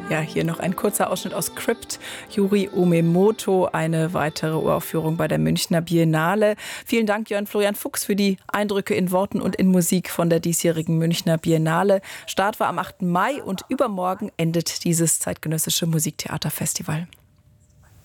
Ja, hier noch ein kurzer Ausschnitt aus Crypt, Yuri Umemoto, eine weitere Uraufführung bei der Münchner Biennale. Vielen Dank, Jörn Florian Fuchs, für die Eindrücke in Worten und in Musik von der diesjährigen Münchner Biennale. Start war am 8. Mai und übermorgen endet dieses zeitgenössische Musiktheaterfestival.